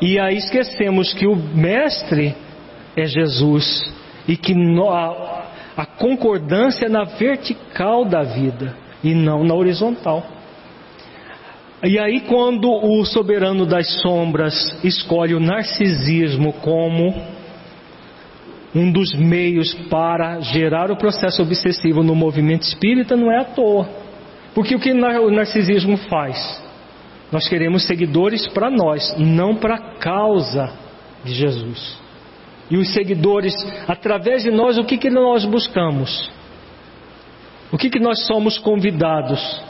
E aí esquecemos que o mestre é Jesus e que a concordância é na vertical da vida e não na horizontal. E aí quando o soberano das sombras escolhe o narcisismo como um dos meios para gerar o processo obsessivo no movimento espírita, não é à toa. Porque o que o narcisismo faz? Nós queremos seguidores para nós, não para a causa de Jesus. E os seguidores, através de nós, o que nós buscamos? O que nós somos convidados?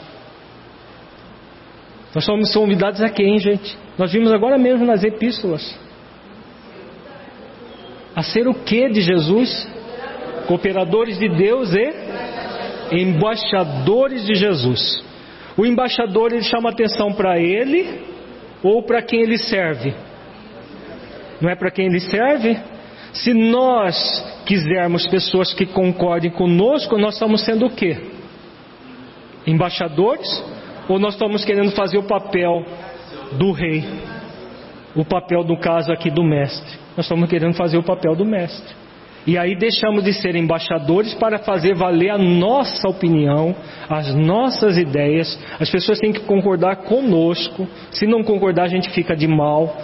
Nós somos convidados a quem, gente? Nós vimos agora mesmo nas epístolas. A ser o que de Jesus? Cooperadores de Deus e embaixadores de Jesus. O embaixador, ele chama atenção para ele ou para quem ele serve? Não é para quem ele serve? Se nós quisermos pessoas que concordem conosco, nós estamos sendo o quê? Embaixadores? Ou nós estamos querendo fazer o papel do rei? O papel, do caso aqui, do mestre. Nós estamos querendo fazer o papel do mestre. E aí deixamos de ser embaixadores para fazer valer a nossa opinião, as nossas ideias. As pessoas têm que concordar conosco. Se não concordar, a gente fica de mal.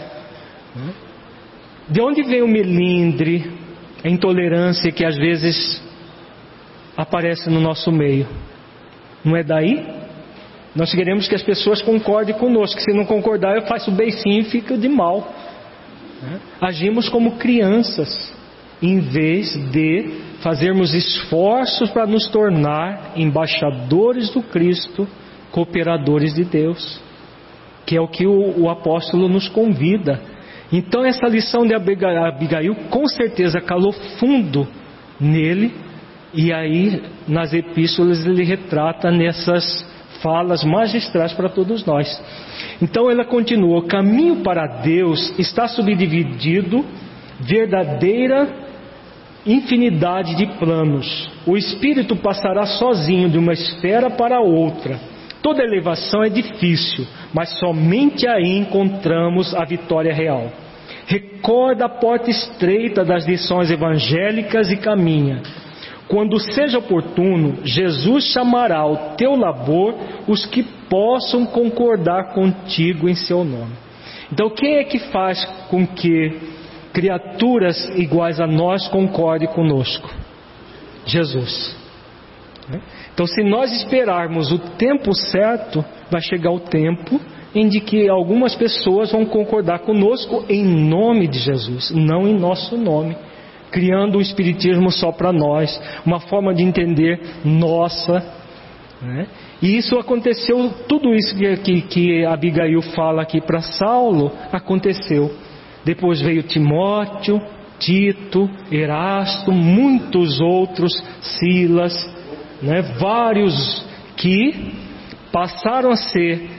De onde vem o melindre, a intolerância que às vezes aparece no nosso meio? Não é daí? Nós queremos que as pessoas concordem conosco. Se não concordar, eu faço beicinho e fico de mal. Agimos como crianças, em vez de fazermos esforços para nos tornar embaixadores do Cristo, cooperadores de Deus, que é o que o apóstolo nos convida. Então essa lição de Abigail com certeza calou fundo nele, e aí nas epístolas ele retrata nessas falas magistrais para todos nós. Então ela continua: o caminho para Deus está subdividido verdadeira infinidade de planos. O espírito passará sozinho de uma esfera para outra. Toda elevação é difícil, mas somente aí encontramos a vitória real. Recorda a porta estreita das lições evangélicas e caminha. Quando seja oportuno, Jesus chamará ao teu labor os que possam concordar contigo em seu nome. Então quem é que faz com que criaturas iguais a nós concordem conosco? Jesus. Então se nós esperarmos o tempo certo, vai chegar o tempo em que algumas pessoas vão concordar conosco em nome de Jesus, não em nosso nome, criando um espiritismo só para nós, uma forma de entender nossa, né? E isso aconteceu, tudo isso que Abigail fala aqui para Saulo, aconteceu. Depois veio Timóteo, Tito, Erasto, muitos outros, Silas, né? Vários que passaram a ser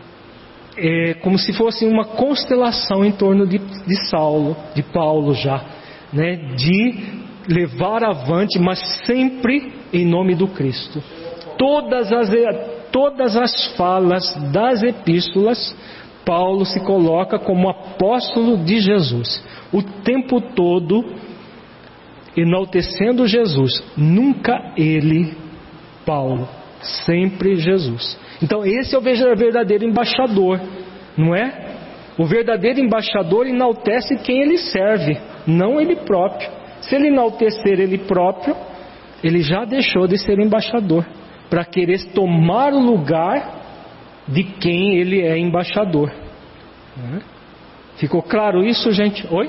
como se fosse uma constelação em torno de Saulo, de Paulo já, né? De levar avante, mas sempre em nome do Cristo. Todas as falas das epístolas, Paulo se coloca como apóstolo de Jesus, o tempo todo enaltecendo Jesus, nunca ele, Paulo, sempre Jesus. Então esse é o verdadeiro embaixador, não é? O verdadeiro embaixador enaltece quem ele serve, não ele próprio. Se ele enaltecer ele próprio, ele já deixou de ser embaixador, para querer tomar o lugar de quem ele é embaixador. Ficou claro isso, gente? Oi?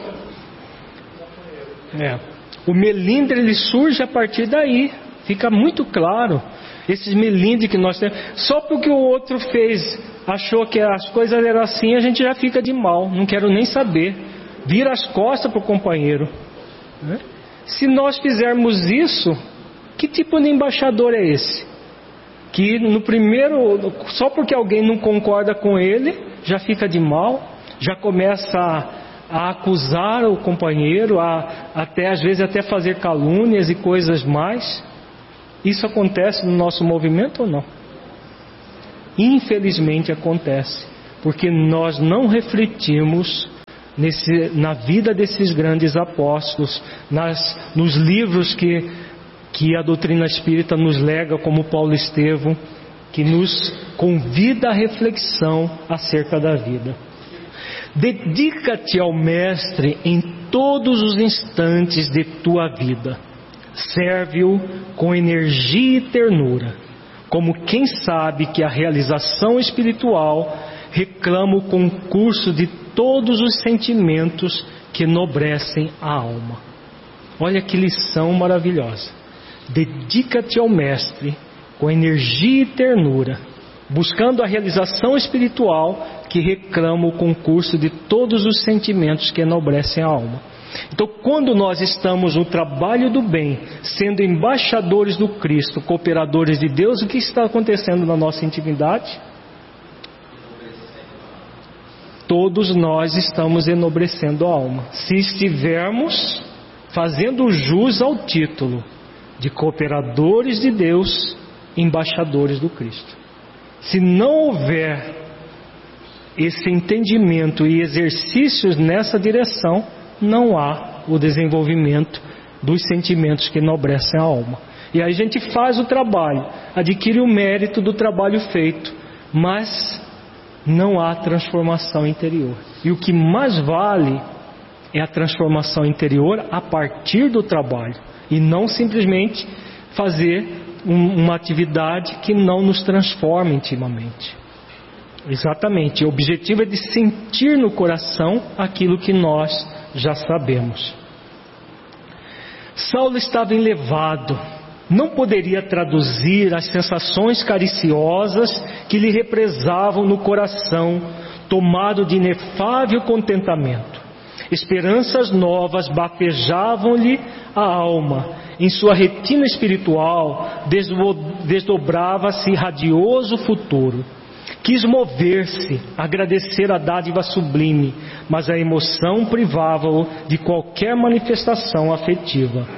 O melindre, ele surge a partir daí, fica muito claro. Esses melindres que nós temos, só porque o outro fez, achou que as coisas eram assim, a gente já fica de mal, não quero nem saber, vira as costas para o companheiro. Se nós fizermos isso, que tipo de embaixador é esse? Que no primeiro, só porque alguém não concorda com ele, já fica de mal, já começa a acusar o companheiro, até às vezes até fazer calúnias e coisas mais. Isso acontece no nosso movimento ou não? Infelizmente acontece, porque nós não refletimos na vida desses grandes apóstolos, nos livros que a doutrina espírita nos lega, como Paulo Estevão, que nos convida à reflexão acerca da vida. Dedica-te ao Mestre em todos os instantes de tua vida. Serve-o com energia e ternura, como quem sabe que a realização espiritual reclama o concurso de todos os sentimentos que enobrecem a alma. Olha que lição maravilhosa. Dedica-te ao Mestre com energia e ternura, buscando a realização espiritual que reclama o concurso de todos os sentimentos que enobrecem a alma. Então, quando nós estamos no trabalho do bem, sendo embaixadores do Cristo, cooperadores de Deus, o que está acontecendo na nossa intimidade? Todos nós estamos enobrecendo a alma, se estivermos fazendo jus ao título de cooperadores de Deus, embaixadores do Cristo. Se não houver esse entendimento e exercícios nessa direção, não há o desenvolvimento dos sentimentos que enobrecem a alma. E aí a gente faz o trabalho, adquire o mérito do trabalho feito, mas não há transformação interior. E o que mais vale é a transformação interior a partir do trabalho, e não simplesmente fazer uma atividade que não nos transforma intimamente. Exatamente, o objetivo é de sentir no coração aquilo que nós já sabemos. Saulo estava enlevado, não poderia traduzir as sensações cariciosas que lhe represavam no coração, tomado de inefável contentamento. Esperanças novas bafejavam-lhe a alma. Em sua retina espiritual desdobrava-se radioso futuro. Quis mover-se, agradecer a dádiva sublime, mas a emoção privava-o de qualquer manifestação afetiva.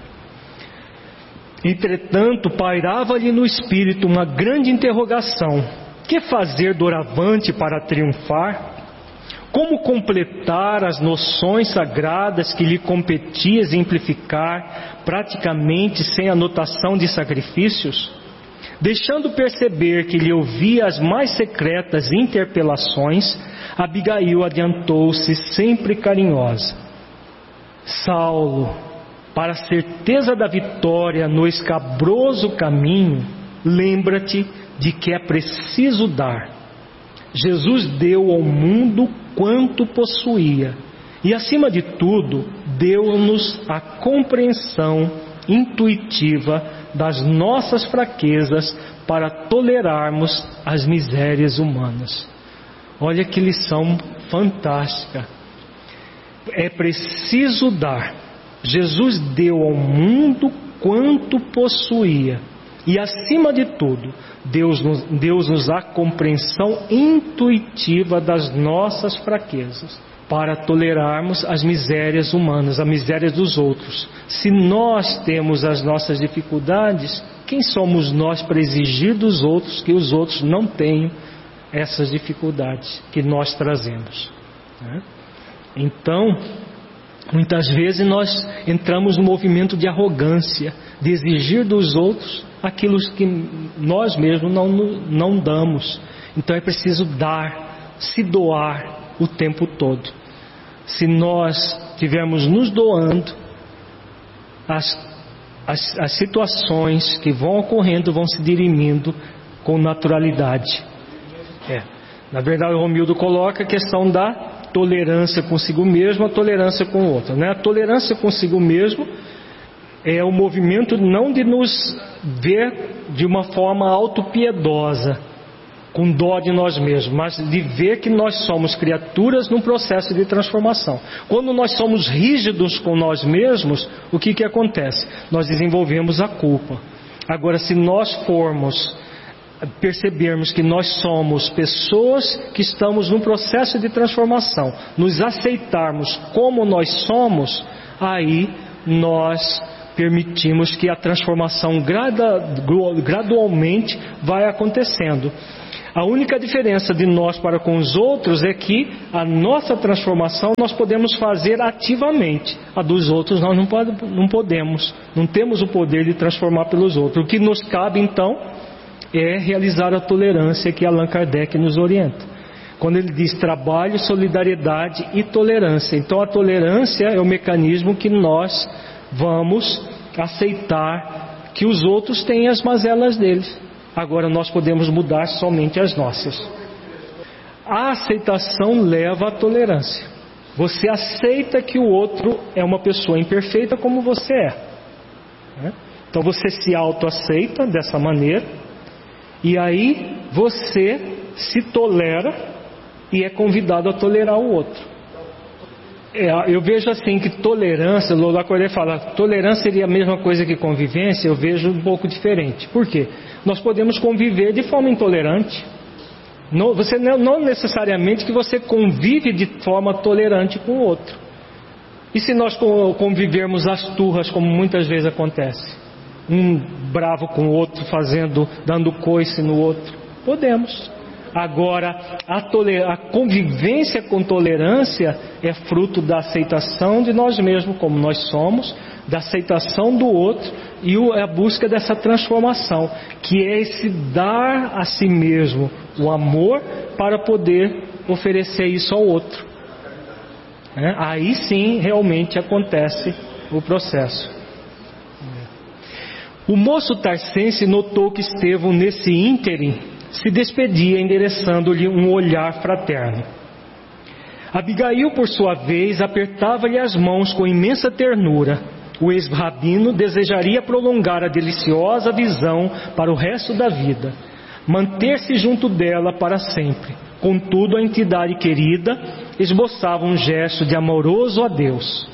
Entretanto, pairava-lhe no espírito uma grande interrogação: que fazer doravante para triunfar? Como completar as noções sagradas que lhe competia exemplificar, praticamente sem anotação de sacrifícios? Deixando perceber que lhe ouvia as mais secretas interpelações, Abigail adiantou-se sempre carinhosa: Saulo, para a certeza da vitória no escabroso caminho, lembra-te de que é preciso dar. Jesus deu ao mundo quanto possuía, e acima de tudo, deu-nos a compreensão intuitiva das nossas fraquezas para tolerarmos as misérias humanas. Olha que lição fantástica. É preciso dar. Jesus deu ao mundo quanto possuía, e acima de tudo, Deus nos dá a compreensão intuitiva das nossas fraquezas, para tolerarmos as misérias humanas, as misérias dos outros. Se nós temos as nossas dificuldades, quem somos nós para exigir dos outros que os outros não tenham essas dificuldades que nós trazemos, né? Então, muitas vezes nós entramos no movimento de arrogância, de exigir dos outros aquilo que nós mesmos não damos. Então é preciso dar, se doar o tempo todo. Se nós estivermos nos doando, as situações que vão ocorrendo vão se dirimindo com naturalidade. Na verdade, o Romildo coloca a questão da tolerância consigo mesmo, a tolerância com o outro, né? A tolerância consigo mesmo é o movimento não de nos ver de uma forma autopiedosa, com dó de nós mesmos, mas de ver que nós somos criaturas num processo de transformação. Quando nós somos rígidos com nós mesmos, o que acontece? Nós desenvolvemos a culpa. Agora, se nós percebermos que nós somos pessoas que estamos num processo de transformação, nos aceitarmos como nós somos, aí nós permitimos que a transformação gradualmente vai acontecendo. A única diferença de nós para com os outros é que a nossa transformação nós podemos fazer ativamente. A dos outros nós não podemos, não temos o poder de transformar pelos outros. O que nos cabe então é realizar a tolerância que Allan Kardec nos orienta. Quando ele diz trabalho, solidariedade e tolerância. Então a tolerância é o mecanismo que nós vamos aceitar que os outros têm as mazelas deles. Agora nós podemos mudar somente as nossas. A aceitação leva à tolerância. Você aceita que o outro é uma pessoa imperfeita como você é. Então você se autoaceita dessa maneira. E aí você se tolera e é convidado a tolerar o outro. Eu vejo assim que tolerância, Lola Correia fala, tolerância seria a mesma coisa que convivência. Eu vejo um pouco diferente. Por quê? Nós podemos conviver de forma intolerante. Não necessariamente que você convive de forma tolerante com o outro. E se nós convivermos às turras, como muitas vezes acontece? Um bravo com o outro, dando coice no outro. Podemos. Agora, a convivência com tolerância é fruto da aceitação de nós mesmos, como nós somos, da aceitação do outro e a busca dessa transformação, que é esse dar a si mesmo o amor para poder oferecer isso ao outro. Aí sim realmente acontece o processo. O moço tarcense notou que Estevão nesse ínterim se despedia endereçando-lhe um olhar fraterno. Abigail, por sua vez, apertava-lhe as mãos com imensa ternura. O ex-rabino desejaria prolongar a deliciosa visão para o resto da vida, manter-se junto dela para sempre. Contudo, a entidade querida esboçava um gesto de amoroso adeus.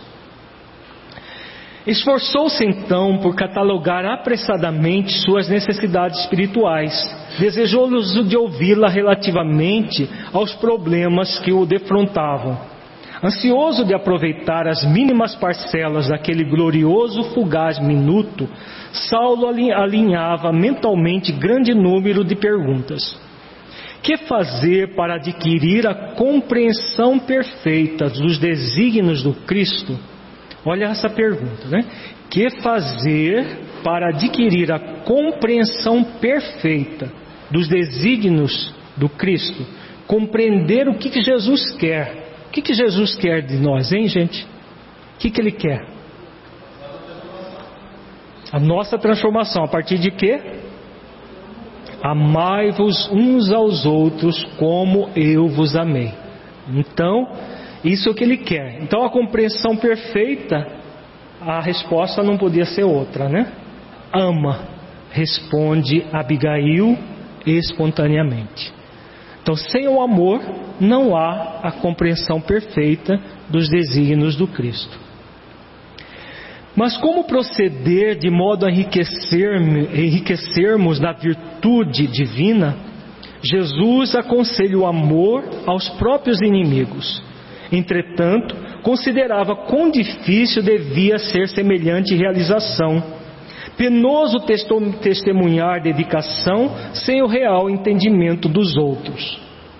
Esforçou-se então por catalogar apressadamente suas necessidades espirituais, desejoso de ouvi-la relativamente aos problemas que o defrontavam. Ansioso de aproveitar as mínimas parcelas daquele glorioso fugaz minuto, Saulo alinhava mentalmente grande número de perguntas. Que fazer para adquirir a compreensão perfeita dos desígnios do Cristo? Olha essa pergunta, né? Que fazer para adquirir a compreensão perfeita dos desígnios do Cristo? Compreender o que Jesus quer. O que Jesus quer de nós, hein, gente? O que Ele quer? A nossa transformação. A partir de quê? Amai-vos uns aos outros como eu vos amei. Então, isso é o que Ele quer. Então, a compreensão perfeita, a resposta não podia ser outra, né? Ama, responde Abigail espontaneamente. Então, sem o amor, não há a compreensão perfeita dos desígnios do Cristo. Mas como proceder de modo a enriquecermos na virtude divina? Jesus aconselha o amor aos próprios inimigos. Entretanto, considerava quão difícil devia ser semelhante realização. Penoso testemunhar dedicação sem o real entendimento dos outros.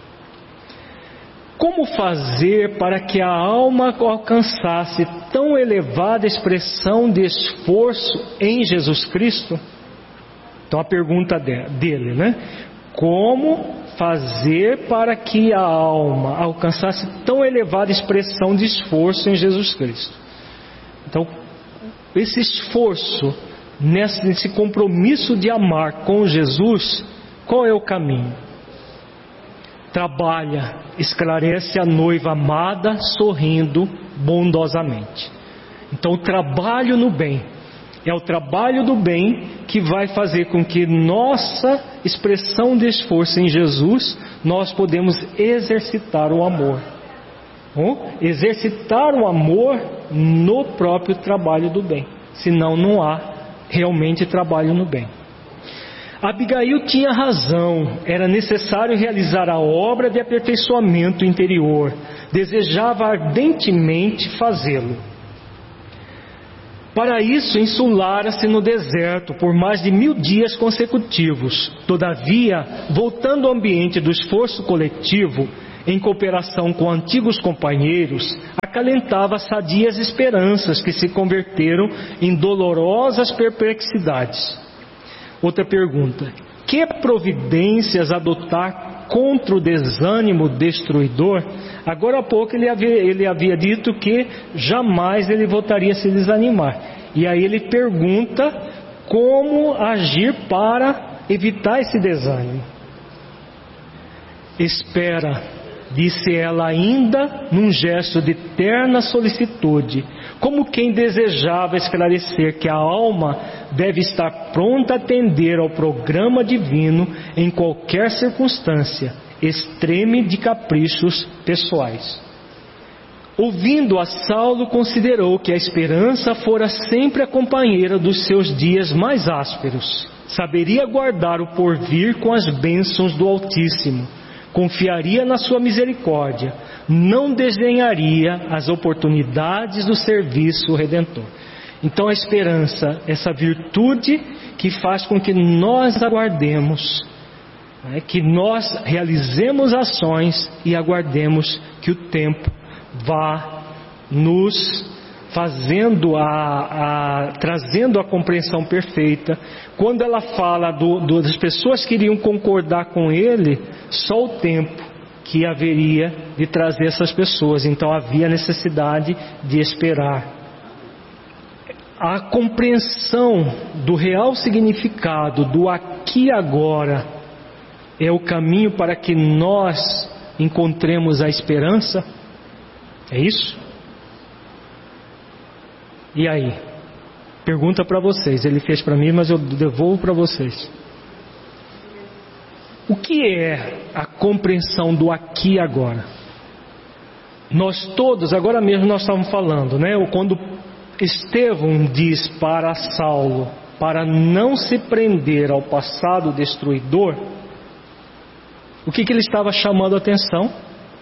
Como fazer para que a alma alcançasse tão elevada expressão de esforço em Jesus Cristo? Então a pergunta dele, né? Como fazer para que a alma alcançasse tão elevada expressão de esforço em Jesus Cristo? Então, esse esforço, nesse compromisso de amar com Jesus, qual é o caminho? Trabalha, esclarece a noiva amada, sorrindo bondosamente. Então, o trabalho no bem. É o trabalho do bem que vai fazer com que nossa expressão de esforço em Jesus, nós podemos exercitar o amor. Exercitar o amor no próprio trabalho do bem. Senão não há realmente trabalho no bem. Abigail tinha razão, era necessário realizar a obra de aperfeiçoamento interior, desejava ardentemente fazê-lo. Para isso, insulara-se no deserto por mais de 1000 dias consecutivos. Todavia, voltando ao ambiente do esforço coletivo, em cooperação com antigos companheiros, acalentava sadias esperanças que se converteram em dolorosas perplexidades. Outra pergunta: que providências adotar contra o desânimo destruidor? Agora há pouco ele havia dito que jamais ele voltaria a se desanimar. E aí ele pergunta como agir para evitar esse desânimo. Espera, disse ela ainda num gesto de terna solicitude, como quem desejava esclarecer que a alma deve estar pronta a atender ao programa divino em qualquer circunstância, extreme de caprichos pessoais. Ouvindo-a, Saulo considerou que a esperança fora sempre a companheira dos seus dias mais ásperos. Saberia guardar o porvir com as bênçãos do Altíssimo, confiaria na sua misericórdia, não desdenharia as oportunidades do serviço redentor. Então a esperança, essa virtude que faz com que nós aguardemos, que nós realizemos ações e aguardemos que o tempo vá nos fazendo trazendo a compreensão perfeita. Quando ela fala das pessoas que iriam concordar com ele, só o tempo que haveria de trazer essas pessoas. Então havia necessidade de esperar. A compreensão do real significado do aqui e agora é o caminho para que nós encontremos a esperança? É isso? E aí? Pergunta para vocês. Ele fez para mim, mas eu devolvo para vocês. O que é a compreensão do aqui e agora? Nós todos, agora mesmo nós estávamos falando, né? Quando Estevão diz para Saulo para não se prender ao passado destruidor, o que ele estava chamando a atenção?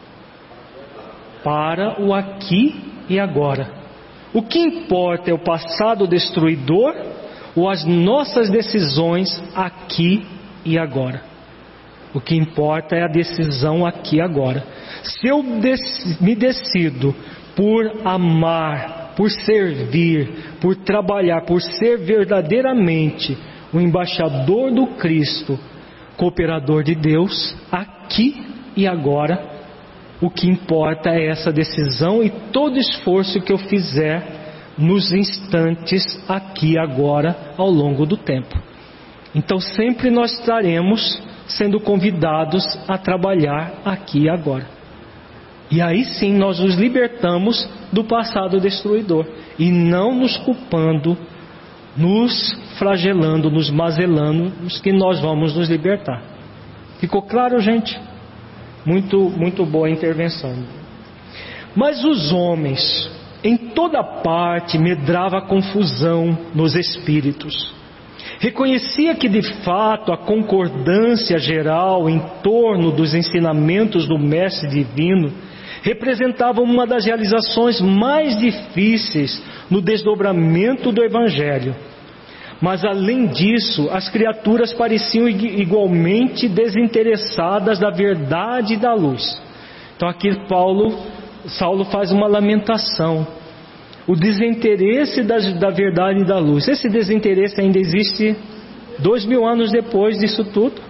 Para o aqui e agora. O que importa é o passado destruidor ou as nossas decisões aqui e agora? O que importa é a decisão aqui e agora. Se eu me decido por amar, por servir, por trabalhar, por ser verdadeiramente o embaixador do Cristo, cooperador de Deus, aqui e agora, o que importa é essa decisão e todo esforço que eu fizer nos instantes aqui e agora ao longo do tempo. Então sempre nós estaremos sendo convidados a trabalhar aqui e agora. E aí sim nós nos libertamos do passado destruidor e não nos culpando, nos flagelando, nos mazelando, que nós vamos nos libertar. Ficou claro, gente? Muito boa a intervenção. Mas os homens, em toda parte medrava confusão nos espíritos. Reconhecia que de fato a concordância geral em torno dos ensinamentos do Mestre Divino representava uma das realizações mais difíceis no desdobramento do Evangelho. Mas além disso, as criaturas pareciam igualmente desinteressadas da verdade e da luz. Então aqui Saulo faz uma lamentação. O desinteresse da verdade e da luz. Esse desinteresse ainda existe 2000 anos depois disso tudo?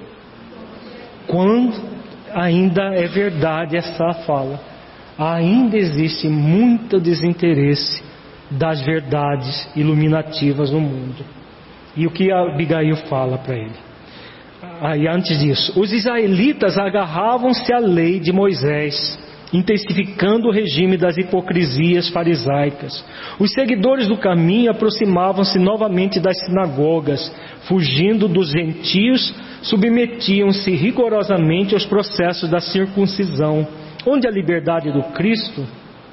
Quando ainda é verdade essa fala. Ainda existe muito desinteresse das verdades iluminativas no mundo. E o que Abigail fala para ele? Aí antes disso, os israelitas agarravam-se à lei de Moisés, intensificando o regime das hipocrisias farisaicas. Os seguidores do caminho aproximavam-se novamente das sinagogas, fugindo dos gentios, submetiam-se rigorosamente aos processos da circuncisão, onde a liberdade do Cristo,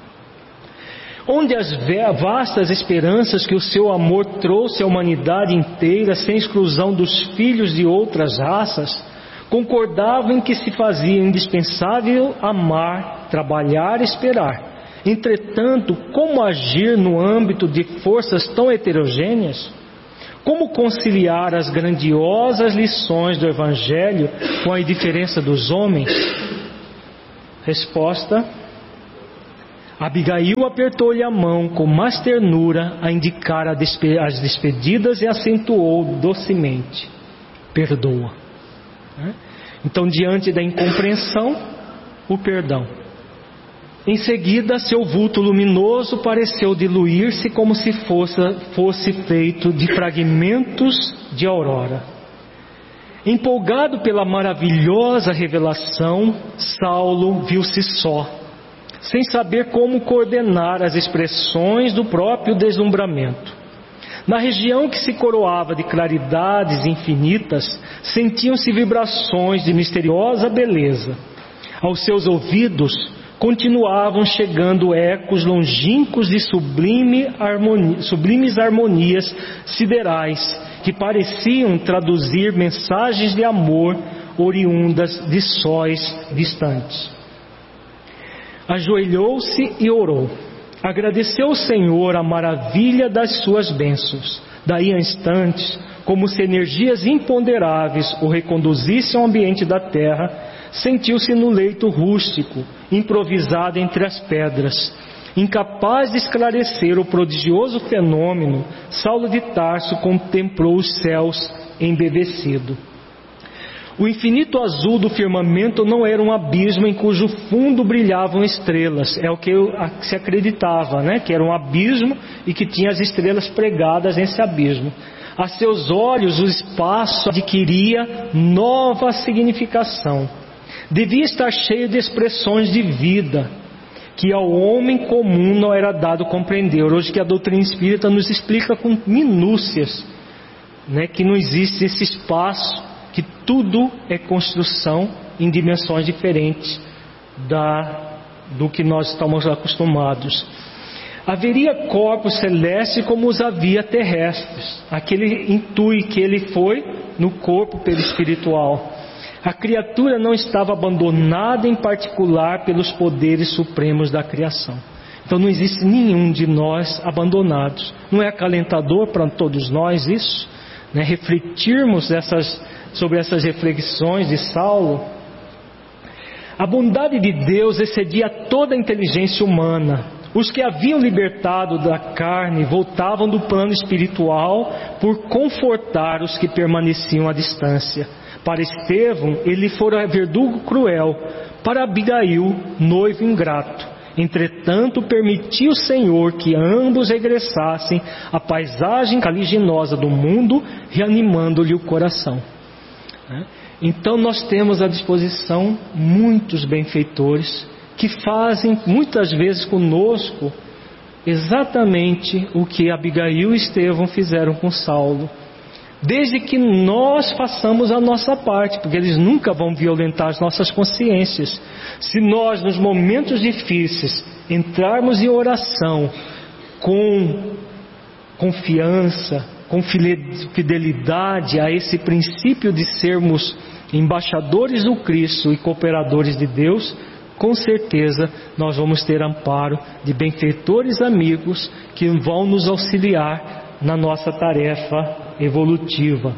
onde as vastas esperanças que o seu amor trouxe à humanidade inteira, sem exclusão dos filhos de outras raças, concordavam em que se fazia indispensável amar, trabalhar e esperar, Entretanto, como agir no âmbito de forças tão heterogêneas? Como conciliar as grandiosas lições do Evangelho com a indiferença dos homens? Resposta: Abigail apertou-lhe a mão com mais ternura a indicar as despedidas e acentuou docemente: perdoa. Então, diante da incompreensão, o perdão. Em seguida, seu vulto luminoso pareceu diluir-se como se fosse feito de fragmentos de aurora. Empolgado pela maravilhosa revelação, Saulo viu-se só, sem saber como coordenar as expressões do próprio deslumbramento. Na região que se coroava de claridades infinitas, sentiam-se vibrações de misteriosa beleza. Aos seus ouvidos continuavam chegando ecos longínquos de sublimes harmonias siderais, que pareciam traduzir mensagens de amor oriundas de sóis distantes. Ajoelhou-se e orou. Agradeceu ao Senhor a maravilha das suas bênçãos. Daí a instantes, como se energias imponderáveis o reconduzissem ao ambiente da terra, sentiu-se no leito rústico, improvisado entre as pedras. Incapaz de esclarecer o prodigioso fenômeno, Saulo de Tarso contemplou os céus embevecido. O infinito azul do firmamento não era um abismo em cujo fundo brilhavam estrelas. É o que se acreditava, né? Que era um abismo e que tinha as estrelas pregadas nesse abismo. A seus olhos o espaço adquiria nova significação. Devia estar cheio de expressões de vida, que ao homem comum não era dado compreender. Hoje que a doutrina espírita nos explica com minúcias, né? Que não existe esse espaço, que tudo é construção em dimensões diferentes do que nós estamos acostumados. Haveria corpos celestes como os havia terrestres. Aquele intui que ele foi no corpo perispiritual. A criatura não estava abandonada em particular pelos poderes supremos da criação. Então não existe nenhum de nós abandonados. Não é acalentador para todos nós isso? Né? Refletirmos sobre essas reflexões de Saulo. A bondade de Deus excedia toda a inteligência humana. Os que haviam libertado da carne voltavam do plano espiritual por confortar os que permaneciam à distância. Para Estevão, ele fora verdugo cruel. Para Abigail, noivo ingrato. Entretanto, permitiu o Senhor que ambos regressassem à paisagem caliginosa do mundo, reanimando-lhe o coração. Então nós temos à disposição muitos benfeitores que fazem muitas vezes conosco exatamente o que Abigail e Estevão fizeram com Saulo, desde que nós façamos a nossa parte, porque eles nunca vão violentar as nossas consciências. Se nós nos momentos difíceis entrarmos em oração com confiança, com fidelidade a esse princípio de sermos embaixadores do Cristo e cooperadores de Deus, com certeza nós vamos ter amparo de benfeitores amigos que vão nos auxiliar na nossa tarefa evolutiva.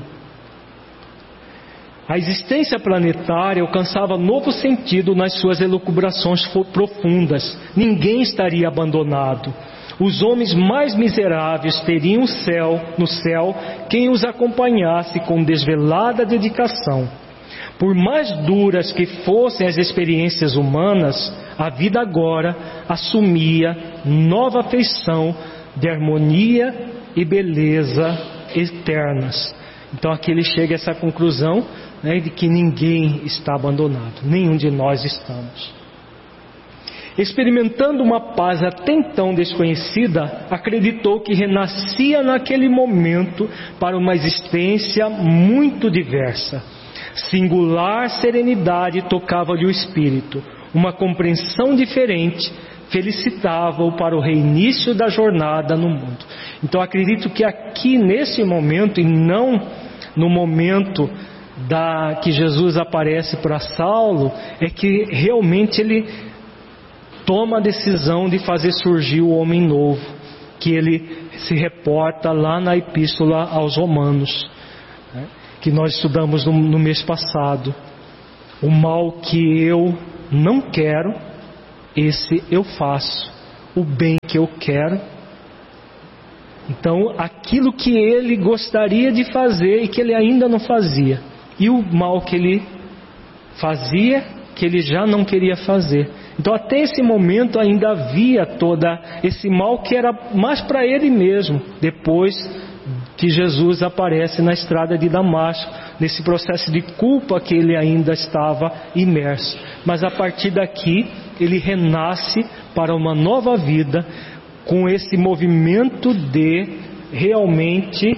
A existência planetária alcançava novo sentido nas suas elucubrações profundas. Ninguém estaria abandonado. Os homens mais miseráveis teriam no céu quem os acompanhasse com desvelada dedicação. Por mais duras que fossem as experiências humanas, a vida agora assumia nova feição de harmonia e beleza eternas. Então aqui ele chega a essa conclusão, né, de que ninguém está abandonado, nenhum de nós estamos. Experimentando uma paz até então desconhecida, acreditou que renascia naquele momento para uma existência muito diversa. Singular serenidade tocava-lhe o espírito, uma compreensão diferente felicitava-o para o reinício da jornada no mundo. Então acredito que aqui nesse momento, e não no momento que Jesus aparece para Saulo, é que realmente ele toma a decisão de fazer surgir o homem novo, que ele se reporta lá na Epístola aos Romanos, né, que nós estudamos no mês passado. O mal que eu não quero, esse eu faço. O bem que eu quero. Então, aquilo que ele gostaria de fazer e que ele ainda não fazia. E o mal que ele fazia, que ele já não queria fazer. Então, até esse momento ainda havia todo esse mal que era mais para ele mesmo. Depois que Jesus aparece na estrada de Damasco, nesse processo de culpa que ele ainda estava imerso. Mas a partir daqui, ele renasce para uma nova vida, com esse movimento de realmente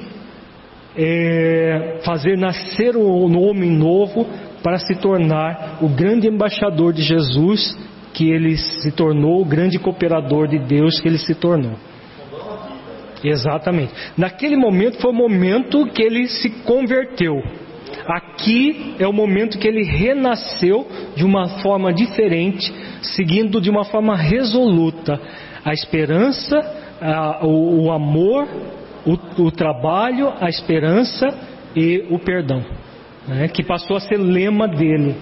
fazer nascer um homem novo para se tornar o grande embaixador de Jesus, que ele se tornou, o grande cooperador de Deus que ele se tornou. Exatamente. Naquele momento foi o momento que ele se converteu. Aqui é o momento que ele renasceu de uma forma diferente, seguindo de uma forma resoluta a esperança, o amor, o trabalho, a esperança e o perdão, né, que passou a ser lema dele.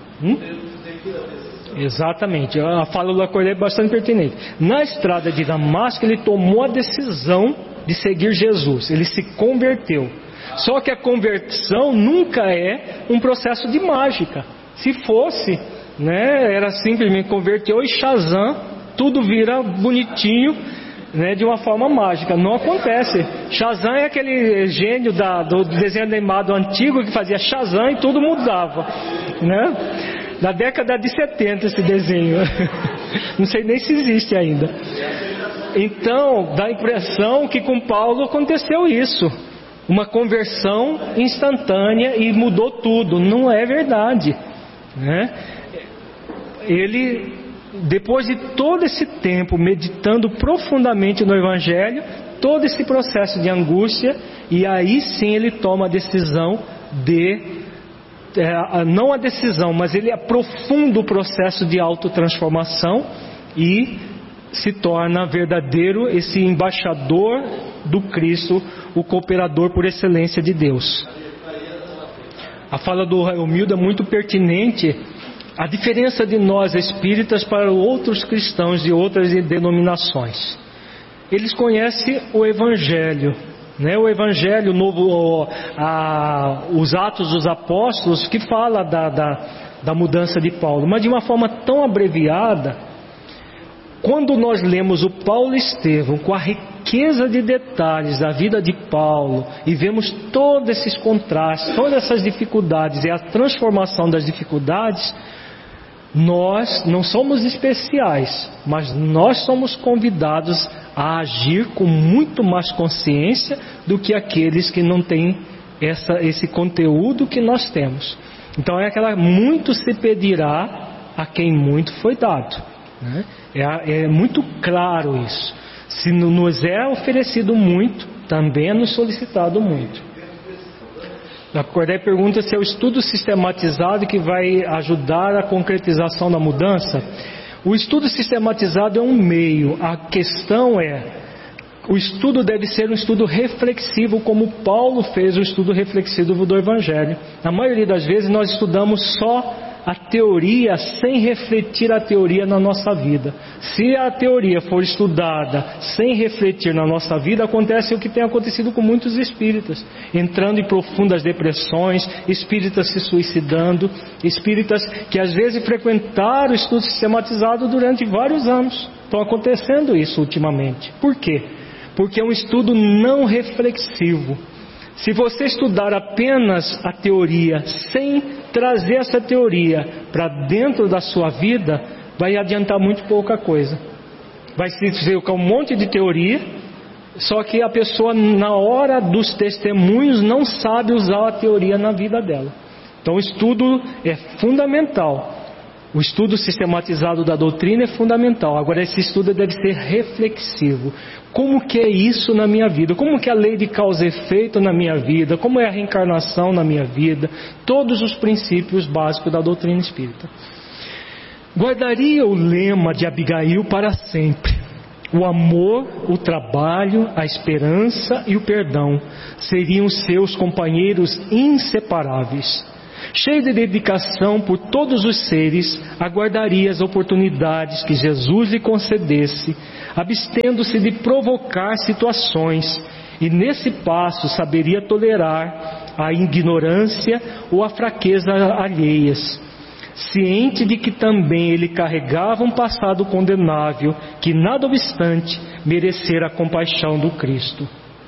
Exatamente, a fala do Cordeiro é bastante pertinente. Na estrada de Damasco ele tomou a decisão de seguir Jesus, ele se converteu. Só que a conversão nunca é um processo de mágica. Se fosse, né, era simplesmente converteu e Shazam, tudo vira bonitinho, né, de uma forma mágica. Não acontece. Shazam é aquele gênio do desenho animado antigo que fazia Shazam e tudo mudava, né? Da década de 70 esse desenho. Não sei nem se existe ainda. Então, dá a impressão que com Paulo aconteceu isso. Uma conversão instantânea e mudou tudo. Não é verdade, né? Ele, depois de todo esse tempo meditando profundamente no Evangelho, todo esse processo de angústia, e aí sim ele toma a decisão não a decisão, mas ele aprofunda o processo de autotransformação e se torna verdadeiro esse embaixador do Cristo, o cooperador por excelência de Deus. A fala do Romildo é muito pertinente. A diferença de nós espíritas para outros cristãos de outras denominações. Eles conhecem o Evangelho, né? O Evangelho novo, os Atos dos Apóstolos, que fala da mudança de Paulo, mas de uma forma tão abreviada. Quando nós lemos o Paulo Estevão com a riqueza de detalhes da vida de Paulo e vemos todos esses contrastes, todas essas dificuldades e a transformação das dificuldades, nós não somos especiais, mas nós somos convidados a agir com muito mais consciência do que aqueles que não têm esse conteúdo que nós temos. Então é aquela: muito se pedirá a quem muito foi dado, né? É muito claro isso. Se nos é oferecido muito, também é nos solicitado muito. A Cordé pergunta se é o estudo sistematizado que vai ajudar a concretização da mudança. O estudo sistematizado é um meio. A questão é, o estudo deve ser um estudo reflexivo, como Paulo fez o estudo reflexivo do Evangelho. Na maioria das vezes nós estudamos só a teoria sem refletir a teoria na nossa vida. Se a teoria for estudada sem refletir na nossa vida, acontece o que tem acontecido com muitos espíritas, entrando em profundas depressões, espíritas se suicidando, espíritas que às vezes frequentaram o estudo sistematizado durante vários anos. Estão acontecendo isso ultimamente. Por quê? Porque é um estudo não reflexivo. Se você estudar apenas a teoria sem trazer essa teoria para dentro da sua vida, vai adiantar muito pouca coisa. Vai se dizer um monte de teoria, só que a pessoa na hora dos testemunhos não sabe usar a teoria na vida dela. Então o estudo é fundamental. O estudo sistematizado da doutrina é fundamental. Agora esse estudo deve ser reflexivo. Como que é isso na minha vida? Como que é a lei de causa e efeito na minha vida? Como é a reencarnação na minha vida? Todos os princípios básicos da doutrina espírita. Guardaria o lema de Abigail para sempre. O amor, o trabalho, a esperança e o perdão seriam seus companheiros inseparáveis. Cheio de dedicação por todos os seres, aguardaria as oportunidades que Jesus lhe concedesse, abstendo-se de provocar situações, e nesse passo saberia tolerar a ignorância ou a fraqueza alheias, ciente de que também ele carregava um passado condenável, que nada obstante merecera a compaixão do Cristo.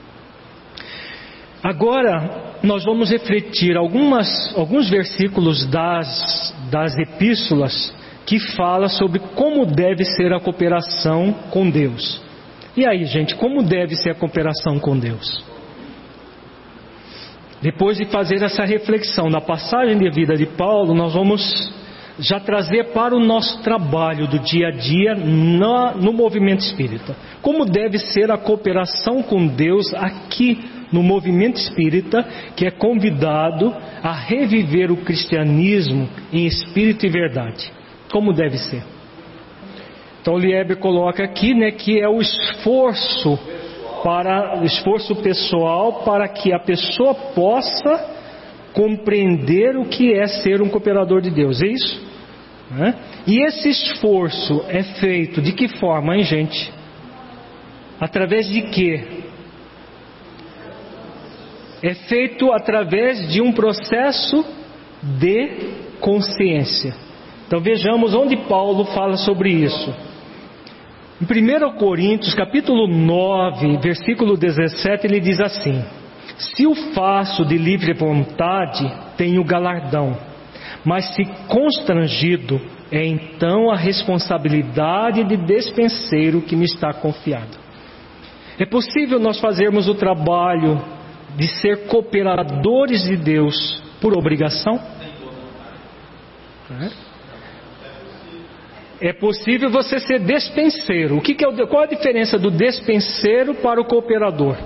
Agora nós vamos refletir alguns versículos das epístolas que fala sobre como deve ser a cooperação com Deus. E aí, gente, como deve ser a cooperação com Deus? Depois de fazer essa reflexão na passagem de vida de Paulo, nós vamos já trazer para o nosso trabalho do dia a dia no movimento espírita. Como deve ser a cooperação com Deus aqui no movimento espírita, que é convidado a reviver o cristianismo em espírito e verdade. Como deve ser? Então o Lieber coloca aqui, que é o esforço pessoal para que a pessoa possa compreender o que é ser um cooperador de Deus, é isso? E esse esforço é feito de que forma, hein, gente? Através de quê? É feito através de um processo de consciência. Então vejamos onde Paulo fala sobre isso. Em 1 Coríntios, capítulo 9, versículo 17, ele diz assim: se o faço de livre vontade, tenho galardão, mas se constrangido, é então a responsabilidade de despenseiro que me está confiada. É possível nós fazermos o trabalho de ser cooperadores de Deus por obrigação? É possível você ser despenseiro. Qual a diferença do despenseiro para o cooperador?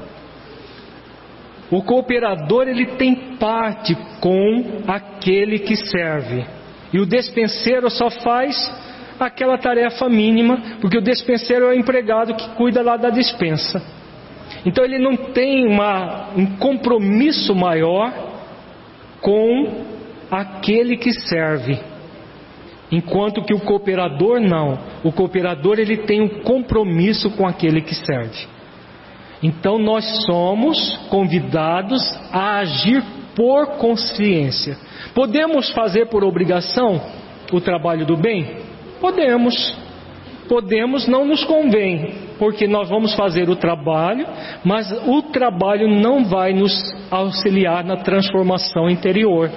O cooperador, ele tem parte com aquele que serve, e o despenseiro só faz aquela tarefa mínima, porque o despenseiro é o empregado que cuida lá da despensa. Então ele não tem um compromisso maior com aquele que serve, enquanto que o cooperador não. O cooperador, ele tem um compromisso com aquele que serve. Então nós somos convidados a agir por consciência. Podemos fazer por obrigação o trabalho do bem? Podemos. Não nos convém, porque nós vamos fazer o trabalho, mas o trabalho não vai nos auxiliar na transformação interior.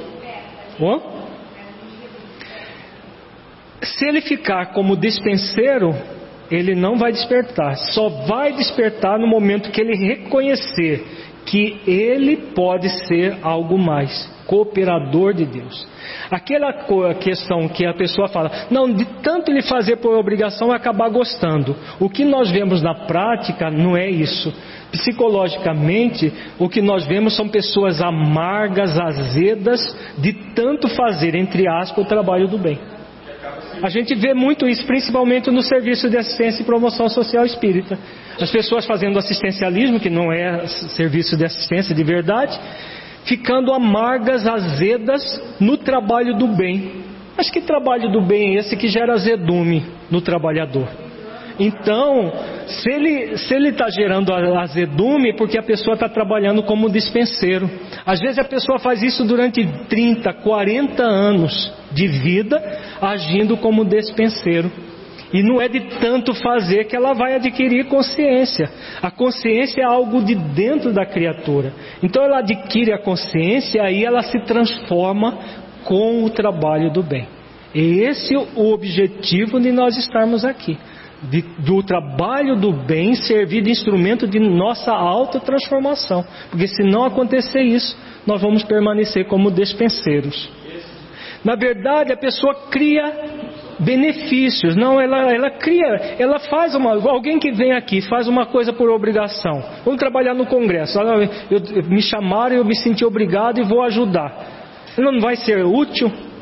Se ele ficar como despenseiro, ele não vai despertar. Só vai despertar no momento que ele reconhecer que ele pode ser algo mais, cooperador de Deus. Aquela questão que a pessoa fala, não, de tanto ele fazer por obrigação, vai acabar gostando. O que nós vemos na prática não é isso. Psicologicamente, o que nós vemos são pessoas amargas, azedas, de tanto fazer, entre aspas, o trabalho do bem. A gente vê muito isso, principalmente no serviço de assistência e promoção social espírita. As pessoas fazendo assistencialismo, que não é serviço de assistência de verdade, ficando amargas, azedas no trabalho do bem. Mas que trabalho do bem é esse que gera azedume no trabalhador? Então, se ele está gerando azedume, é porque a pessoa está trabalhando como dispenseiro. Às vezes a pessoa faz isso durante 30, 40 anos de vida, agindo como dispenseiro. E não é de tanto fazer que ela vai adquirir consciência. A consciência é algo de dentro da criatura. Então ela adquire a consciência e aí ela se transforma com o trabalho do bem. E esse é o objetivo de nós estarmos aqui. Do trabalho do bem servir de instrumento de nossa autotransformação. Porque se não acontecer isso, nós vamos permanecer como despenseiros. Na verdade, a pessoa cria benefícios. Não, ela cria, ela faz alguém que vem aqui, faz uma coisa por obrigação. Vamos trabalhar no congresso. Me chamaram, eu me senti obrigado e vou ajudar. Não vai ser útil?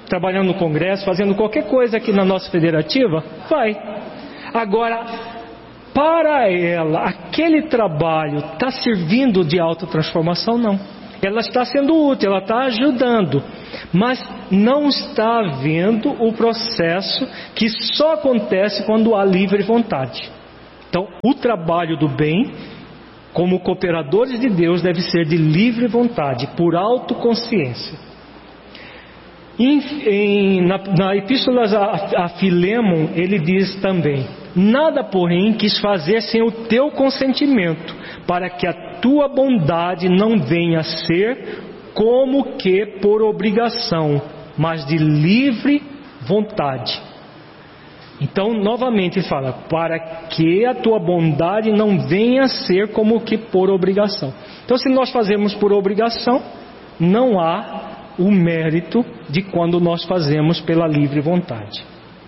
trabalhando no Congresso, fazendo qualquer coisa aqui na nossa federativa, vai. Agora, para ela, aquele trabalho está servindo de autotransformação? Não. Ela está sendo útil, ela está ajudando, mas não está havendo o processo que só acontece quando há livre vontade. Então, o trabalho do bem, como cooperadores de Deus, deve ser de livre vontade, por autoconsciência. Na Epístola a Filemon, ele diz também: nada, porém, quis fazer sem o teu consentimento, para que a tua bondade não venha a ser como que por obrigação, mas de livre vontade. Então, novamente ele fala: para que a tua bondade não venha a ser como que por obrigação. Então, se nós fazemos por obrigação, não há o mérito de quando nós fazemos pela livre vontade.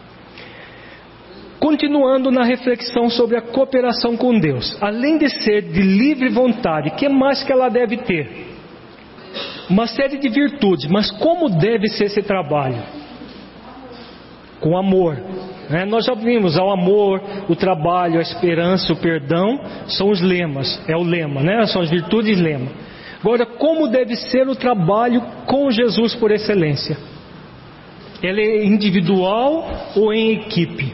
Continuando na reflexão sobre a cooperação com Deus, além de ser de livre vontade, o que mais que ela deve ter? Uma série de virtudes, mas como deve ser esse trabalho? Com amor. Nós já vimos, o amor, o trabalho, a esperança, o perdão, são os lemas, é o lema, são as virtudes lema. Agora, como deve ser o trabalho com Jesus por excelência? Ele é individual ou em equipe?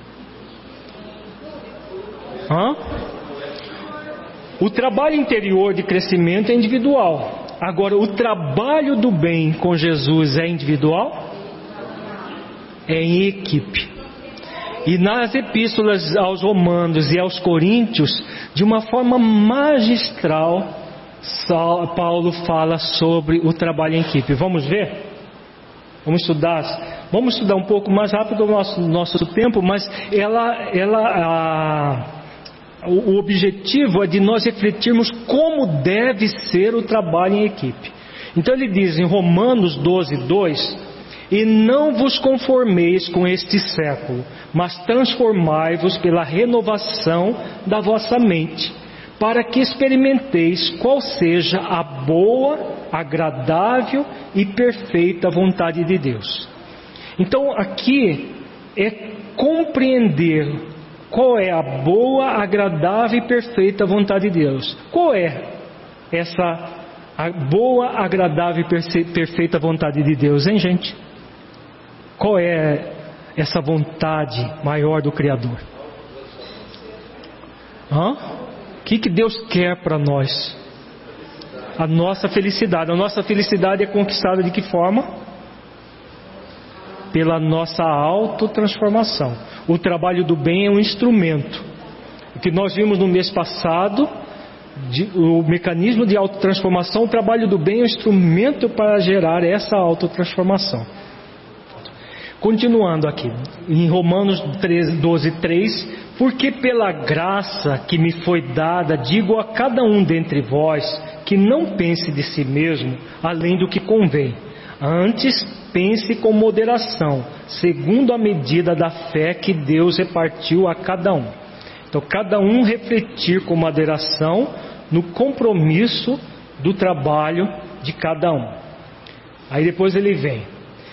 O trabalho interior de crescimento é individual. Agora, o trabalho do bem com Jesus é individual? É em equipe. E nas epístolas aos Romanos e aos Coríntios, de uma forma magistral, Paulo fala sobre o trabalho em equipe. Vamos ver? Vamos estudar um pouco mais rápido o nosso tempo, mas o objetivo é de nós refletirmos como deve ser o trabalho em equipe. Então ele diz em Romanos 12:2: e não vos conformeis com este século, mas transformai-vos pela renovação da vossa mente, para que experimenteis qual seja a boa, agradável e perfeita vontade de Deus. Então aqui é compreender qual é a boa, agradável e perfeita vontade de Deus. Qual é a boa, agradável e perfeita vontade de Deus, hein, gente? Qual é essa vontade maior do Criador? O que Deus quer para nós? A nossa felicidade. A nossa felicidade é conquistada de que forma? Pela nossa autotransformação. O trabalho do bem é um instrumento. O que nós vimos no mês passado, o mecanismo de autotransformação, o trabalho do bem é um instrumento para gerar essa autotransformação. Continuando aqui, em Romanos 12:3, porque pela graça que me foi dada, digo a cada um dentre vós, que não pense de si mesmo além do que convém. Antes, pense com moderação, segundo a medida da fé que Deus repartiu a cada um. Então, cada um refletir com moderação no compromisso do trabalho de cada um. Aí depois ele vem,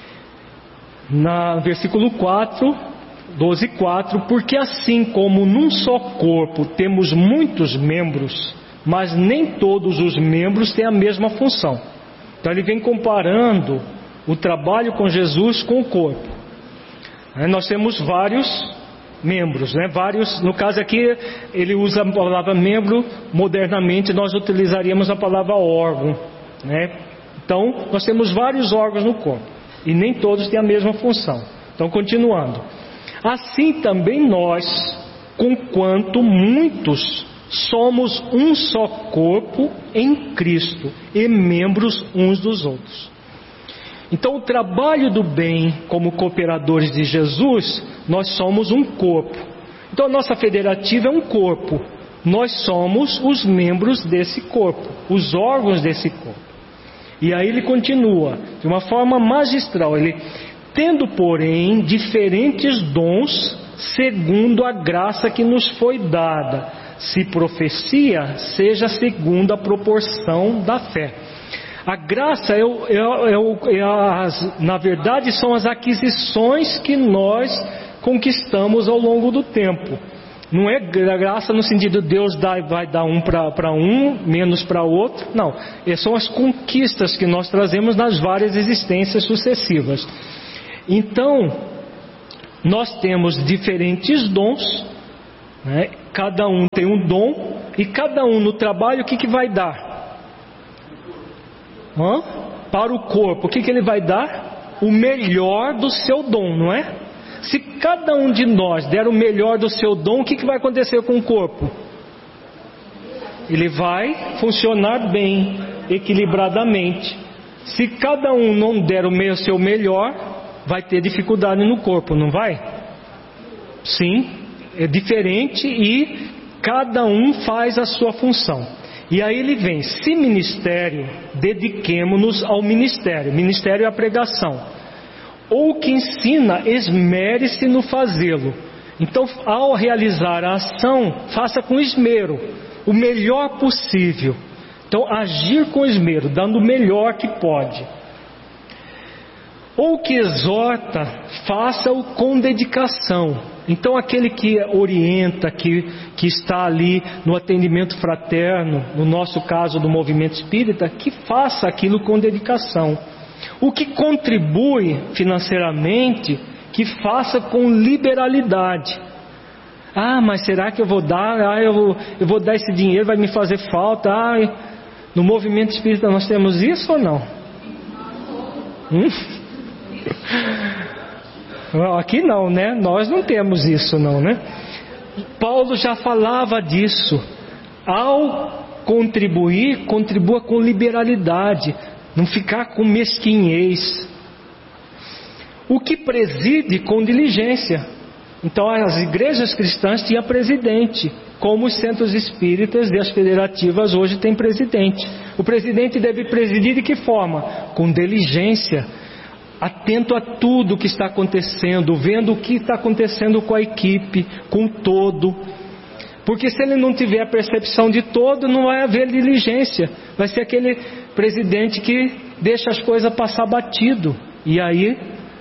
no versículo 12:4, porque assim como num só corpo temos muitos membros, mas nem todos os membros têm a mesma função. Então ele vem comparando o trabalho com Jesus com o corpo. Nós temos vários membros, vários, no caso aqui ele usa a palavra membro, modernamente nós utilizaríamos a palavra órgão, Então nós temos vários órgãos no corpo e nem todos têm a mesma função. Então, continuando, assim também nós, conquanto muitos, somos um só corpo em Cristo e membros uns dos outros. Então, o trabalho do bem como cooperadores de Jesus, nós somos um corpo. Então, a nossa federativa é um corpo. Nós somos os membros desse corpo, os órgãos desse corpo. E aí ele continua, de uma forma magistral, tendo, porém, diferentes dons, segundo a graça que nos foi dada. Se profecia, seja segundo a proporção da fé. A graça na verdade são as aquisições que nós conquistamos ao longo do tempo. Não é graça no sentido de Deus vai dar um para um, menos para outro. Não, são as conquistas que nós trazemos nas várias existências sucessivas. Então, nós temos diferentes dons, né? Cada um tem um dom, e cada um no trabalho o que vai dar? Para o corpo, o que ele vai dar? O melhor do seu dom, não é? Se cada um de nós der o melhor do seu dom, o que vai acontecer com o corpo? Ele vai funcionar bem, equilibradamente. Se cada um não der o seu melhor, vai ter dificuldade no corpo, não vai? Sim, é diferente e cada um faz a sua função. E aí ele vem, se ministério, dediquemo-nos ao ministério. Ministério é a pregação. Ou que ensina, esmere-se no fazê-lo. Então, ao realizar a ação, faça com esmero, o melhor possível. Então, agir com esmero, dando o melhor que pode. Ou que exorta, faça-o com dedicação. Então, aquele que orienta, que está ali no atendimento fraterno, no nosso caso do movimento espírita, que faça aquilo com dedicação. O que contribui financeiramente, que faça com liberalidade. Mas será que eu vou dar? Eu vou dar esse dinheiro, vai me fazer falta. No movimento espírita nós temos isso ou não? Aqui não, né? Nós não temos isso não, né? Paulo já falava disso. Ao contribuir, contribua com liberalidade. Não ficar com mesquinhez. O que preside com diligência. Então as igrejas cristãs tinham presidente, como os centros espíritas e as federativas hoje têm presidente. O presidente deve presidir de que forma? Com diligência, atento a tudo o que está acontecendo, vendo o que está acontecendo com a equipe, com o todo. Porque se ele não tiver a percepção de todo, não vai haver diligência. Vai ser aquele presidente que deixa as coisas passar batido. E aí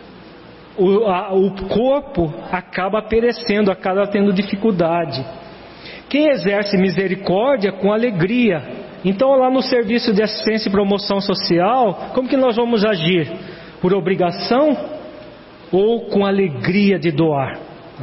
o corpo acaba perecendo, acaba tendo dificuldade. Quem exerce misericórdia com alegria. Então lá no serviço de assistência e promoção social, como que nós vamos agir? Por obrigação ou com alegria de doar?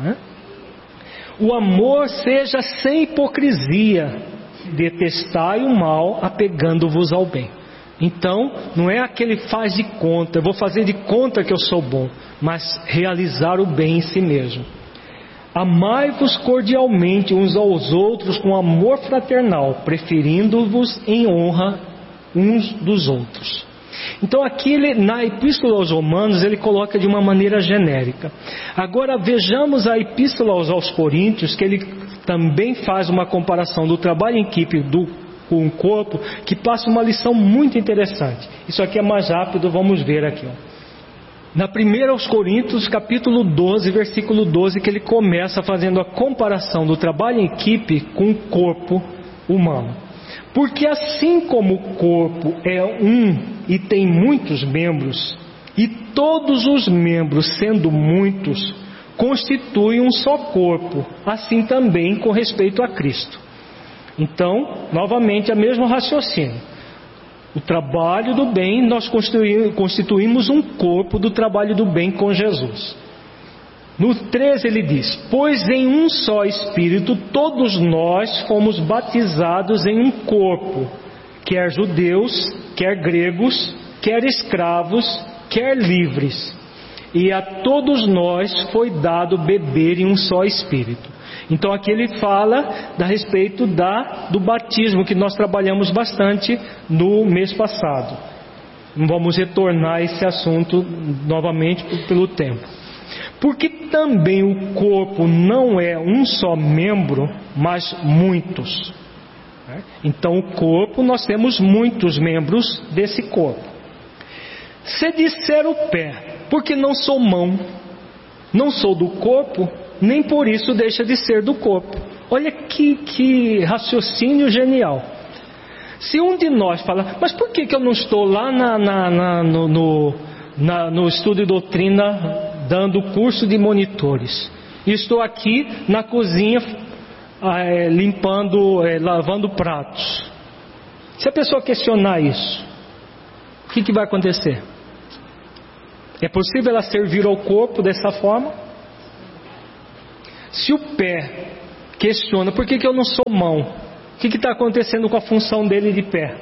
O amor seja sem hipocrisia, detestai o mal, apegando-vos ao bem. Então, não é aquele faz de conta, eu vou fazer de conta que eu sou bom, mas realizar o bem em si mesmo. Amai-vos cordialmente uns aos outros com amor fraternal, preferindo-vos em honra uns dos outros. Então aqui na Epístola aos Romanos ele coloca de uma maneira genérica. Agora vejamos a Epístola aos Coríntios, que ele também faz uma comparação do trabalho em equipe com o corpo, que passa uma lição muito interessante. Isso aqui é mais rápido, vamos ver aqui. Na 1 aos Coríntios, capítulo 12, versículo 12, que ele começa fazendo a comparação do trabalho em equipe com o corpo humano. Porque assim como o corpo é um e tem muitos membros, e todos os membros, sendo muitos, constituem um só corpo, assim também com respeito a Cristo. Então, novamente, é o mesmo raciocínio. O trabalho do bem, nós constituímos um corpo do trabalho do bem com Jesus. No 13 ele diz: pois em um só Espírito todos nós fomos batizados em um corpo, quer judeus, quer gregos, quer escravos, quer livres, e a todos nós foi dado beber em um só Espírito. Então aqui ele fala a respeito do batismo, que nós trabalhamos bastante no mês passado. Não vamos retornar a esse assunto novamente pelo tempo. Porque também o corpo não é um só membro, mas muitos. Então o corpo, nós temos muitos membros desse corpo. Se disser o pé, porque não sou mão, não sou do corpo, nem por isso deixa de ser do corpo. Olha que raciocínio genial. Se um de nós fala, mas por que eu não estou lá no estudo de doutrina dando curso de monitores? E estou aqui na cozinha lavando pratos. Se a pessoa questionar isso, o que vai acontecer? É possível ela servir ao corpo dessa forma? Se o pé questiona, por que eu não sou mão? O que está acontecendo com a função dele de pé?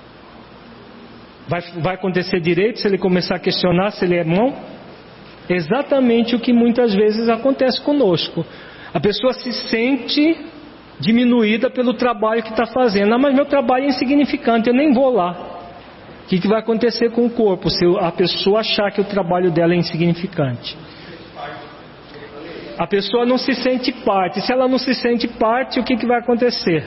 Vai acontecer direito se ele começar a questionar se ele é mão? Exatamente o que muitas vezes acontece conosco. A pessoa se sente diminuída pelo trabalho que está fazendo. Mas meu trabalho é insignificante, eu nem vou lá. O que vai acontecer com o corpo se a pessoa achar que o trabalho dela é insignificante? A pessoa não se sente parte. Se ela não se sente parte, o que vai acontecer?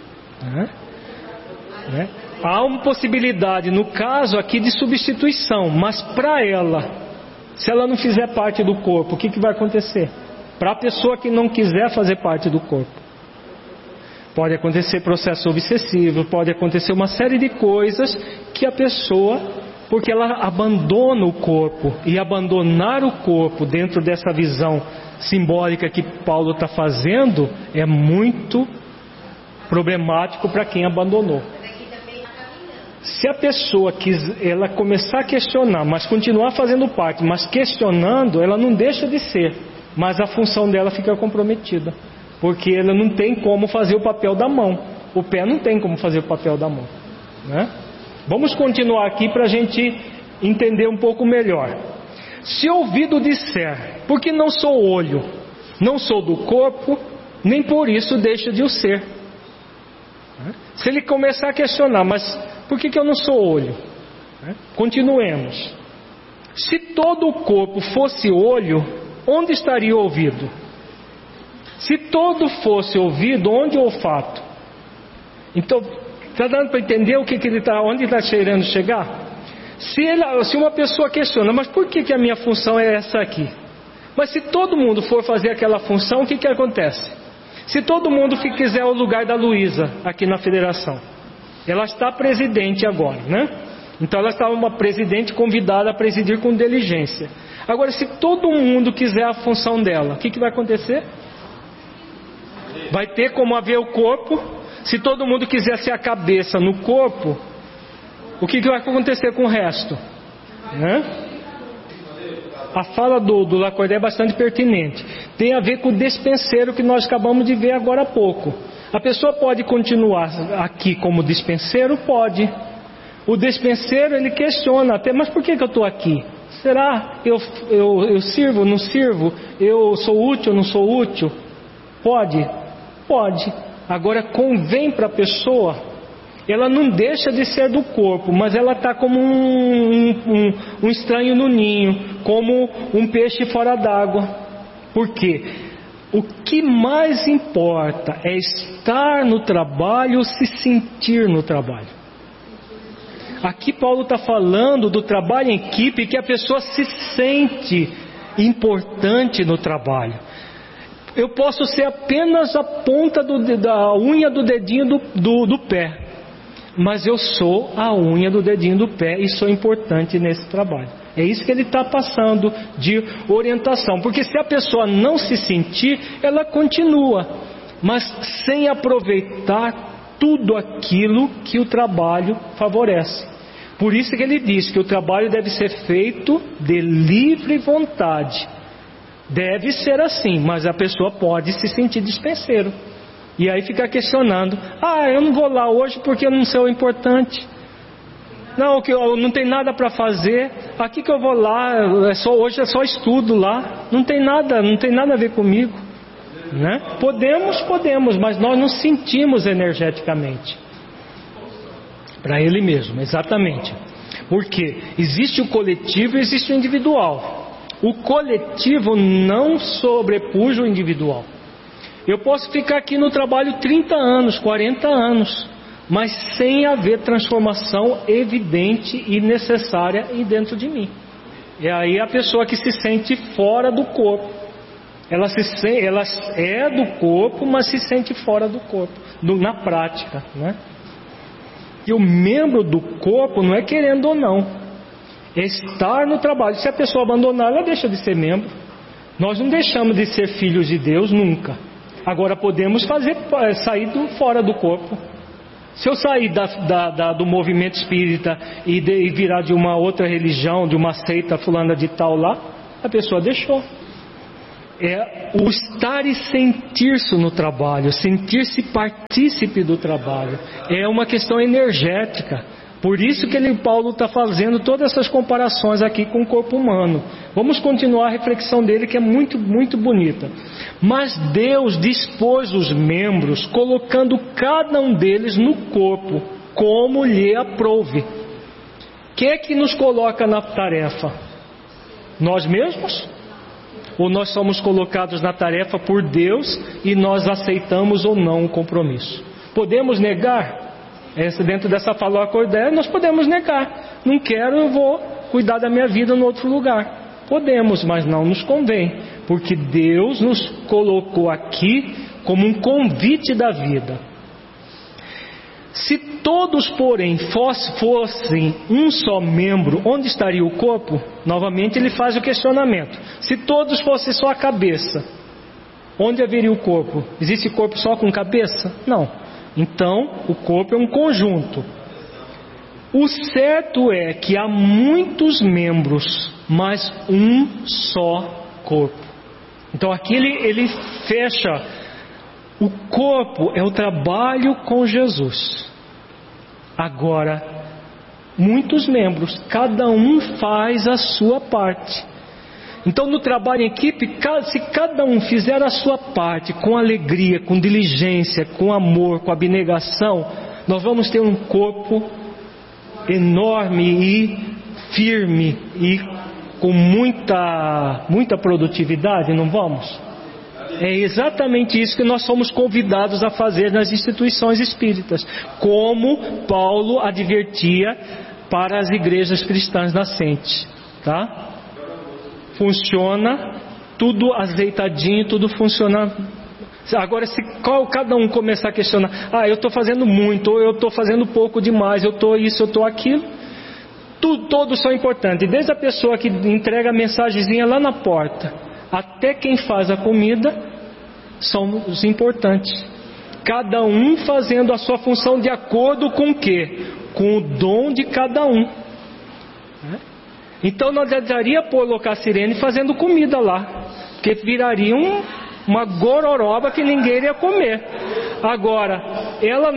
Há uma possibilidade, no caso aqui, de substituição. Mas para ela, se ela não fizer parte do corpo, o que vai acontecer? Para a pessoa que não quiser fazer parte do corpo, pode acontecer processo obsessivo, pode acontecer uma série de coisas que a pessoa, porque ela abandona o corpo, e abandonar o corpo dentro dessa visão simbólica que Paulo está fazendo é muito problemático para quem abandonou. Se a pessoa ela começar a questionar, mas continuar fazendo parte, mas questionando, ela não deixa de ser, mas a função dela fica comprometida, porque ela não tem como fazer o papel da mão. O pé não tem como fazer o papel da mão, né? Vamos continuar aqui para a gente entender um pouco melhor. Se ouvido disser, porque não sou olho, não sou do corpo, nem por isso deixo de o ser. Se ele começar a questionar, mas por que eu não sou olho? Continuemos. Se todo o corpo fosse olho, onde estaria o ouvido? Se todo fosse ouvido, onde o olfato? Então, está dando para entender onde ele está querendo chegar? Se uma pessoa questiona, mas por que a minha função é essa aqui? Mas se todo mundo for fazer aquela função, o que acontece? Se todo mundo quiser o lugar da Luísa aqui na federação, ela está presidente agora, né? Então ela está uma presidente convidada a presidir com diligência. Agora, se todo mundo quiser a função dela, o que vai acontecer? Vai ter como haver o corpo. Se todo mundo quiser ser a cabeça no corpo, o que vai acontecer com o resto? Né? A fala do Lacordaire é bastante pertinente. Tem a ver com o despenseiro que nós acabamos de ver agora há pouco. A pessoa pode continuar aqui como despenseiro? Pode. O despenseiro, ele questiona até, mas por que eu estou aqui? Será eu sirvo, não sirvo? Eu sou útil, não sou útil? Pode? Pode. Agora convém para a pessoa, ela não deixa de ser do corpo, mas ela está como um estranho no ninho, como um peixe fora d'água. Por quê? O que mais importa é estar no trabalho ou se sentir no trabalho. Aqui Paulo está falando do trabalho em equipe, que a pessoa se sente importante no trabalho. Eu posso ser apenas a ponta da unha do dedinho do pé, mas eu sou a unha do dedinho do pé e sou importante nesse trabalho. É isso que ele está passando de orientação, porque se a pessoa não se sentir, ela continua, mas sem aproveitar tudo aquilo que o trabalho favorece. Por isso que ele diz que o trabalho deve ser feito de livre vontade. Deve ser assim, mas a pessoa pode se sentir dispenseiro. E aí fica questionando, eu não vou lá hoje porque eu não sou importante. Não, que eu não tenho nada para fazer. Aqui que eu vou lá, hoje é só estudo lá. Não tem nada a ver comigo, né? Podemos, mas nós não sentimos energeticamente. Para ele mesmo, exatamente. Porque existe o coletivo e existe o individual. O coletivo não sobrepuja o individual. Eu posso ficar aqui no trabalho 30 anos, 40 anos, mas sem haver transformação evidente e necessária dentro de mim. E aí a pessoa que se sente fora do corpo, ela é do corpo, mas se sente fora do corpo, na prática, né? E o membro do corpo não é querendo ou não, é estar no trabalho. Se a pessoa abandonar, ela deixa de ser membro. Nós não deixamos de ser filhos de Deus nunca. Agora podemos sair fora do corpo. Se eu sair do movimento espírita e virar de uma outra religião, de uma seita fulana de tal lá, a pessoa deixou. É o estar e sentir-se no trabalho, sentir-se partícipe do trabalho. É uma questão energética. Por isso que Paulo está fazendo todas essas comparações aqui com o corpo humano. Vamos continuar a reflexão dele, que é muito, muito bonita. Mas Deus dispôs os membros, colocando cada um deles no corpo, como lhe aprouve. Quem é que nos coloca na tarefa? Nós mesmos? Ou nós somos colocados na tarefa por Deus e nós aceitamos ou não o compromisso? Podemos negar? Dentro dessa fala cordéria, nós podemos negar. Não quero, eu vou cuidar da minha vida em outro lugar. Podemos, mas não nos convém, porque Deus nos colocou aqui como um convite da vida. Se todos, porém, fossem um só membro, onde estaria o corpo? Novamente ele faz o questionamento. Se todos fossem só a cabeça, onde haveria o corpo? Existe corpo só com cabeça? Não. Então, o corpo é um conjunto. O certo é que há muitos membros, mas um só corpo. Então aqui ele fecha. O corpo é o trabalho com Jesus. Agora, muitos membros, cada um faz a sua parte. Então no trabalho em equipe, se cada um fizer a sua parte com alegria, com diligência, com amor, com abnegação, nós vamos ter um corpo enorme e firme e com muita produtividade, não vamos? É exatamente isso que nós somos convidados a fazer nas instituições espíritas, como Paulo advertia para as igrejas cristãs nascentes, tá? Funciona, tudo azeitadinho, tudo funciona. Agora, se cada um começar a questionar, eu estou fazendo muito, ou eu estou fazendo pouco demais, eu estou isso, eu estou aquilo, todos são importantes, desde a pessoa que entrega a mensagenzinha lá na porta, até quem faz a comida, são os importantes. Cada um fazendo a sua função de acordo com o quê? Com o dom de cada um. Então não adiantaria colocar a Sirene fazendo comida lá, porque viraria uma gororoba que ninguém iria comer. Agora, ela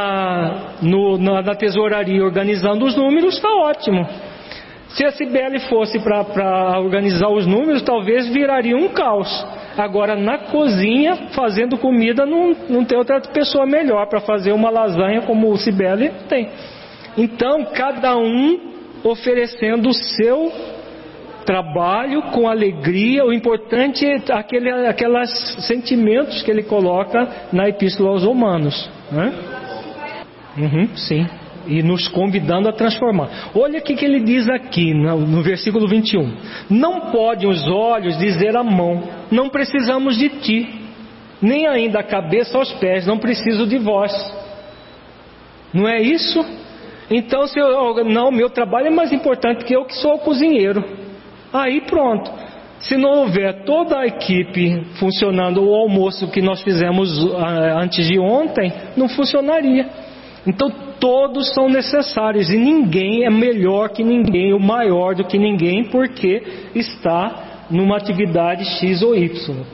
na tesouraria organizando os números, está ótimo. Se a Cibele fosse para organizar os números, talvez viraria um caos. Agora, na cozinha, fazendo comida, não tem outra pessoa melhor para fazer uma lasanha como o Cibele tem. Então, cada um oferecendo o seu trabalho com alegria. O importante é aqueles sentimentos que ele coloca na Epístola aos Romanos, né? Sim. E nos convidando a transformar. Olha o que ele diz aqui no versículo 21. Não podem os olhos dizer à mão, não precisamos de ti, nem ainda a cabeça aos pés, não preciso de vós. Não é isso? Então, meu trabalho é mais importante que eu que sou o cozinheiro. Aí pronto. Se não houver toda a equipe funcionando, o almoço que nós fizemos antes de ontem, não funcionaria. Então todos são necessários e ninguém é melhor que ninguém, ou maior do que ninguém, porque está numa atividade X ou Y.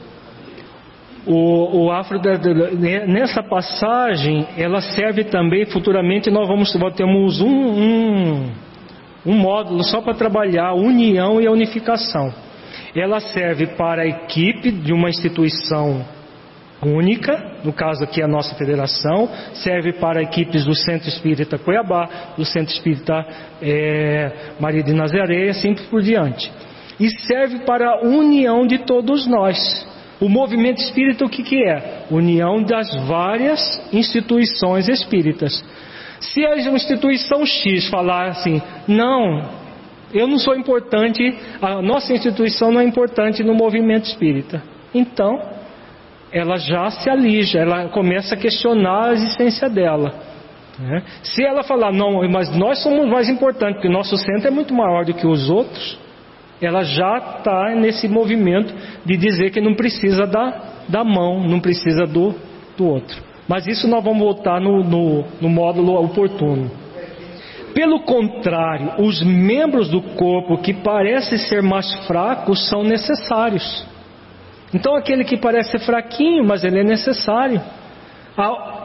Nessa passagem, ela serve também, futuramente nós temos um módulo só para trabalhar a união e a unificação. Ela serve para a equipe de uma instituição única, no caso aqui a nossa federação, serve para equipes do Centro Espírita Cuiabá, do Centro Espírita Maria de Nazaré e assim por diante. E serve para a união de todos nós. O movimento espírita o que é? União das várias instituições espíritas. Se a instituição X falar assim, não, eu não sou importante, a nossa instituição não é importante no movimento espírita, então ela já se alija, ela começa a questionar a existência dela. né? Se ela falar, não, mas nós somos mais importantes, porque o nosso centro é muito maior do que os outros, ela já está nesse movimento de dizer que não precisa da mão, não precisa do outro. Mas isso nós vamos voltar no módulo oportuno. Pelo contrário, os membros do corpo que parecem ser mais fracos são necessários. Então aquele que parece ser fraquinho, mas ele é necessário.